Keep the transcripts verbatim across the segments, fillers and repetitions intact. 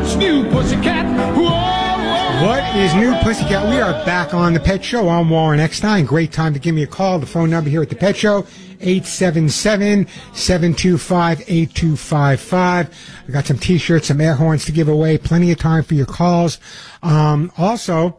What's new, pussycat? Whoa, whoa. What is new, pussycat? We are back on The Pet Show. I'm Warren Eckstein. Great time to give me a call. The phone number here at The Pet Show, eight seven seven, seven two five, eight two five five. I got some T-shirts, some air horns to give away. Plenty of time for your calls. Um, also,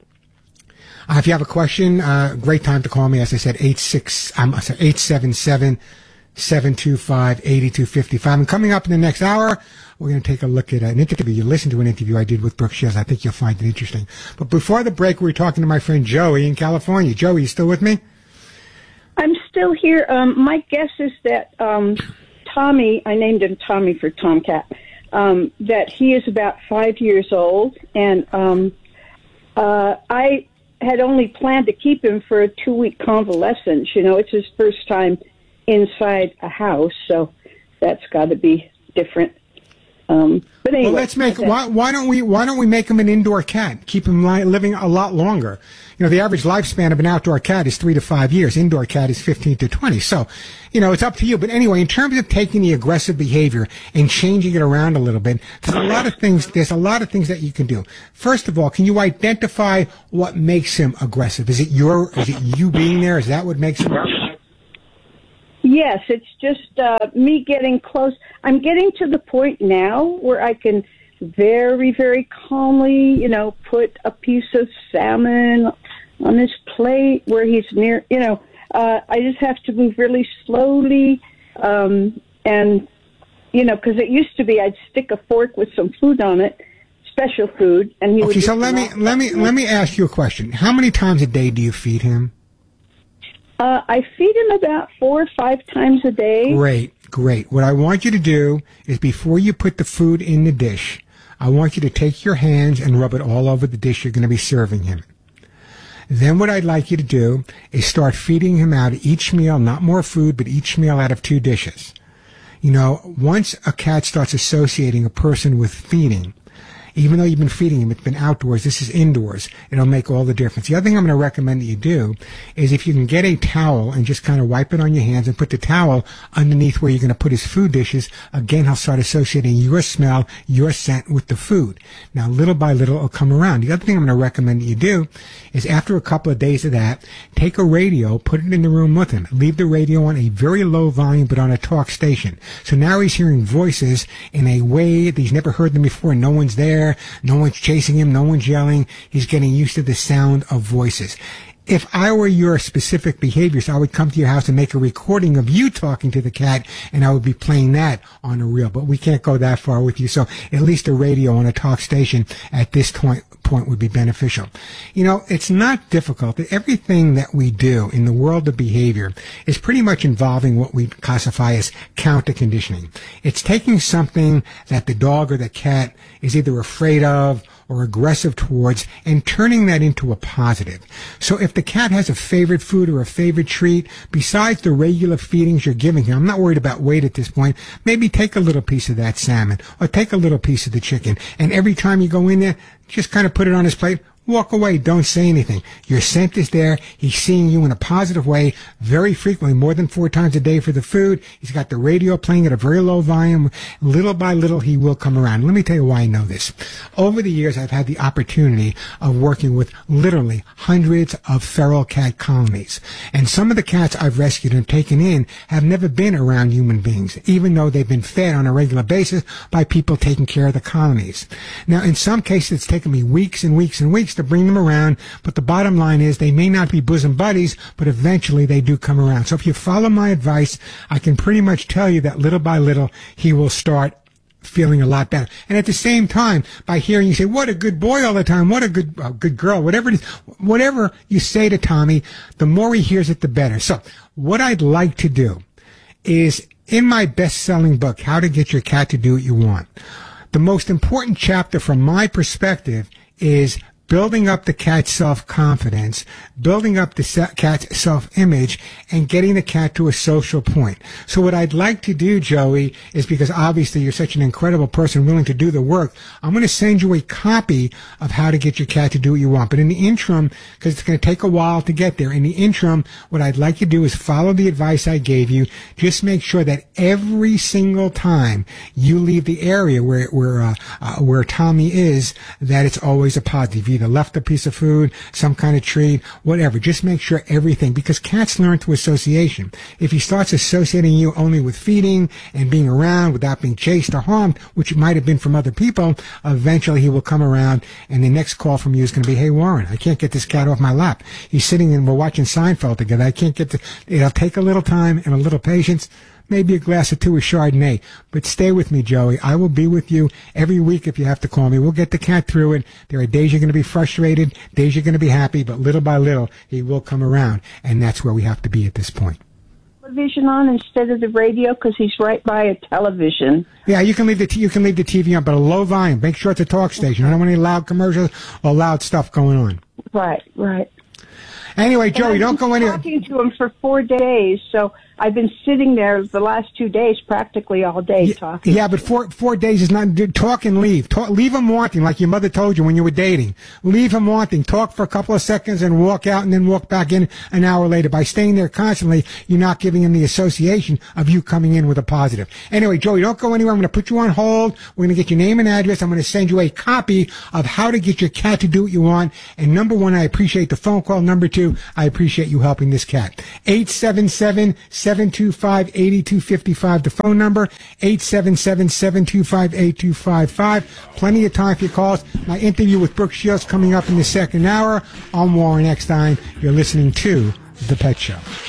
uh, if you have a question, uh, great time to call me. As I said, eight six, I'm sorry, eight seven seven, seven two five, eight two five five. And coming up in the next hour, we're going to take a look at an interview. You listen to an interview I did with Brooke Shields. I think you'll find it interesting. But before the break, we were talking to my friend Joey in California. Joey, you still with me? I'm still here. Um, my guess is that um, Tommy, I named him Tommy for Tomcat, um, that he is about five years old. And um, uh, I had only planned to keep him for a two-week convalescence. You know, it's his first time inside a house, so that's got to be different. Um, but anyway, well, let's make why, why don't we why don't we make him an indoor cat? Keep him li- living a lot longer. You know, the average lifespan of an outdoor cat is three to five years. Indoor cat is fifteen to twenty. So, you know, it's up to you. But anyway, in terms of taking the aggressive behavior and changing it around a little bit, there's a lot of things. There's a lot of things that you can do. First of all, can you identify what makes him aggressive? Is it your? Is it you being there? Is that what makes him? Yes, it's just uh, me getting close. I'm getting to the point now where I can very, very calmly, you know, put a piece of salmon on his plate where he's near, you know, uh, I just have to move really slowly. Um, and, you know, because it used to be I'd stick a fork with some food on it, special food, and he would. Okay, so let me, let me, let me ask you a question. How many times a day do you feed him? Uh, I feed him about four or five times a day. Great, great. What I want you to do is before you put the food in the dish, I want you to take your hands and rub it all over the dish you're going to be serving him. Then what I'd like you to do is start feeding him out each meal, not more food, but each meal out of two dishes. You know, once a cat starts associating a person with feeding, even though you've been feeding him, it's been outdoors, this is indoors, it'll make all the difference. The other thing I'm going to recommend that you do is if you can get a towel and just kind of wipe it on your hands and put the towel underneath where you're going to put his food dishes, again, he'll start associating your smell, your scent with the food. Now, little by little, it'll come around. The other thing I'm going to recommend that you do is after a couple of days of that, take a radio, put it in the room with him. Leave the radio on a very low volume, but on a talk station. So now he's hearing voices in a way that he's never heard them before. No one's there. No one's chasing him. No one's yelling. He's getting used to the sound of voices. If I were your specific behaviors, I would come to your house and make a recording of you talking to the cat, and I would be playing that on a reel. But we can't go that far with you. So at least a radio on a talk station at this point point would be beneficial. You know, it's not difficult. Everything that we do in the world of behavior is pretty much involving what we classify as counter conditioning. It's taking something that the dog or the cat is either afraid of or aggressive towards and turning that into a positive. So if the cat has a favorite food or a favorite treat, besides the regular feedings you're giving him, I'm not worried about weight at this point, maybe take a little piece of that salmon or take a little piece of the chicken. And every time you go in there, just kind of put it on his plate. Walk away. Don't say anything. Your scent is there. He's seeing you in a positive way very frequently, more than four times a day for the food. He's got the radio playing at a very low volume. Little by little, he will come around. Let me tell you why I know this. Over the years, I've had the opportunity of working with literally hundreds of feral cat colonies. And some of the cats I've rescued and taken in have never been around human beings, even though they've been fed on a regular basis by people taking care of the colonies. Now, in some cases, it's taken me weeks and weeks and weeks to bring them around, but the bottom line is they may not be bosom buddies, but eventually they do come around. So if you follow my advice, I can pretty much tell you that little by little he will start feeling a lot better. And at the same time, by hearing you say, what a good boy all the time, what a good uh, good girl, whatever it is, whatever you say to Tommy, the more he hears it, the better. So what I'd like to do is, in my best-selling book, How to Get Your Cat to Do What You Want, the most important chapter from my perspective is building up the cat's self-confidence, building up the se- cat's self-image, and getting the cat to a social point. So what I'd like to do, Joey, is because obviously you're such an incredible person willing to do the work, I'm going to send you a copy of how to get your cat to do what you want. But in the interim, because it's going to take a while to get there, in the interim, what I'd like you to do is follow the advice I gave you. Just make sure that every single time you leave the area where where uh, uh, where Tommy is, that it's always a positive. You either left a piece of food, some kind of treat, whatever. Just make sure everything, because cats learn through association. If he starts associating you only with feeding and being around without being chased or harmed, which it might have been from other people, eventually he will come around, and the next call from you is going to be, hey, Warren, I can't get this cat off my lap. He's sitting and we're watching Seinfeld together. I can't get the, it'll take a little time and a little patience, maybe a glass or two of Chardonnay. But stay with me, Joey. I will be with you every week if you have to call me. We'll get the cat through it. There are days you're going to be frustrated, days you're going to be happy, but little by little, he will come around, and that's where we have to be at this point. Television on instead of the radio, because he's right by a television. Yeah, you can leave the t- you can leave the T V on, but a low volume. Make sure it's a talk station. I don't want any loud commercials or loud stuff going on. Right, right. Anyway, Joey, don't go anywhere. I've been talking to him for four days, so I've been sitting there the last two days practically all day yeah, talking. Yeah, but four four days is not do- talk and leave. Talk, leave him wanting, like your mother told you when you were dating. Leave him wanting. Talk for a couple of seconds and walk out, and then walk back in an hour later. By staying there constantly, you're not giving him the association of you coming in with a positive. Anyway, Joey, don't go anywhere. I'm going to put you on hold. We're going to get your name and address. I'm going to send you a copy of how to get your cat to do what you want. And number one, I appreciate the phone call. Number two, I appreciate you helping this cat. eight seven seven, seven two five, eight two five five, the phone number, eight seven seven, seven two five, eight two five five. Plenty of time for your calls. My interview with Brooke Shields coming up in the second hour. I'm Warren Eckstein. You're listening to The Pet Show.